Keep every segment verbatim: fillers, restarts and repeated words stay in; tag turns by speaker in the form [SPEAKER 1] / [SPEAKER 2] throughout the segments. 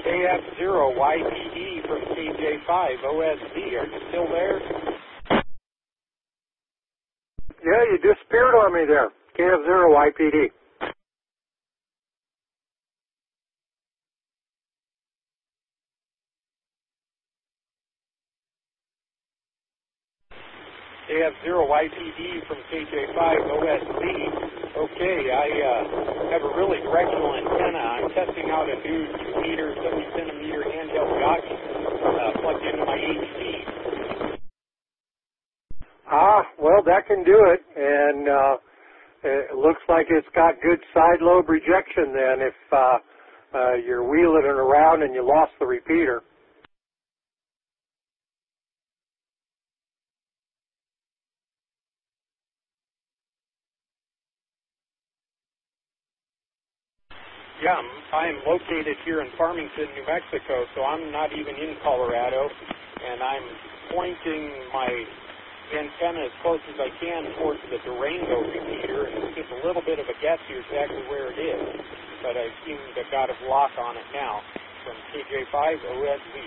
[SPEAKER 1] F zero Y P D from K J five O S Z. Are you still there?
[SPEAKER 2] Yeah, you disappeared on me there. K F zero Y P D.
[SPEAKER 1] K F zero Y P D from K J five O S Z. Okay, I uh, have a really directional antenna. I'm testing out a new two meter, seventy centimeter handheld yacht uh, plugged into my H D.
[SPEAKER 2] Ah, well, that can do it. And uh, it looks like it's got good side lobe rejection then if uh, uh, you're wheeling it around and you lost the repeater.
[SPEAKER 1] Yeah, I'm, I'm located here in Farmington, New Mexico, so I'm not even in Colorado, and I'm pointing my antenna as close as I can towards the Durango repeater, and it's just a little bit of a guess here exactly where it is, but I seem to have got a lock on it now from K J five O S Z.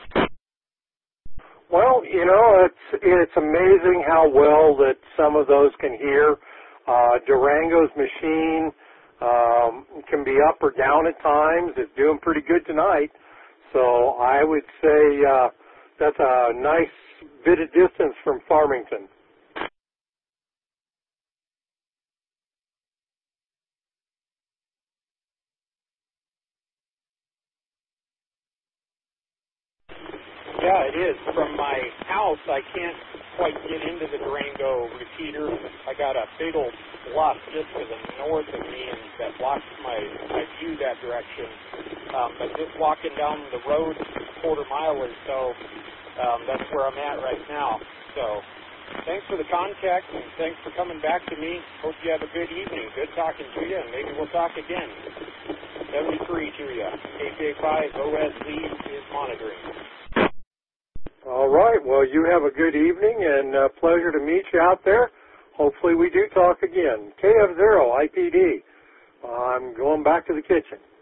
[SPEAKER 2] Well, you know, it's it's amazing how well that some of those can hear. Uh, Durango's machine um, can be up or down at times. It's doing pretty good tonight. So I would say uh, that's a nice bit of distance from Farmington.
[SPEAKER 1] Yeah, it is. From my house, I can't quite get into the Durango repeater. I got a big old bluff just to the north of me, and that blocks my, my view that direction. Um, but just walking down the road, quarter mile or so, um, that's where I'm at right now. So thanks for the contact, and thanks for coming back to me. Hope you have a good evening. Good talking to you, and maybe we'll talk again. seventy-three to you. K J five O S Z is monitoring.
[SPEAKER 2] All right. Well, you have a good evening and uh, pleasure to meet you out there. Hopefully we do talk again. K F zero I P D. I'm going back to the kitchen.